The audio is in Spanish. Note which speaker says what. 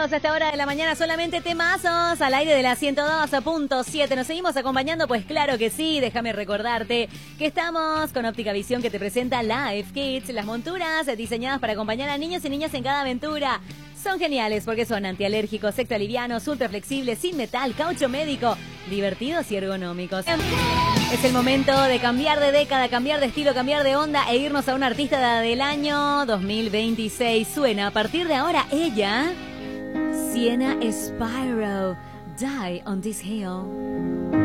Speaker 1: Todos a esta hora de la mañana solamente temazos al aire de la 102.7. Nos seguimos acompañando, pues claro que sí. Déjame recordarte que estamos con Óptica Visión, que te presenta Life Kids, las monturas diseñadas para acompañar a niños y niñas en cada aventura. Son geniales porque son antialérgicos, livianos, ultra flexibles, sin metal, caucho médico, divertidos y ergonómicos. Es el momento de cambiar de década, cambiar de estilo, cambiar de onda e irnos a un artista del año 2026. Suena a partir de ahora ella, Sienna Spyro, Die on This Hill.